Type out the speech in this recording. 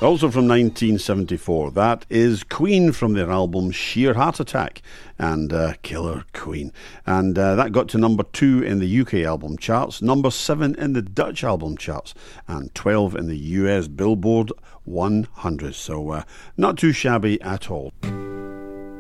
Also from 1974, that is Queen from their album Sheer Heart Attack, and Killer Queen. And that got to number 2 in the UK album charts, number 7 in the Dutch album charts, and 12 in the US Billboard 100. So not too shabby at all.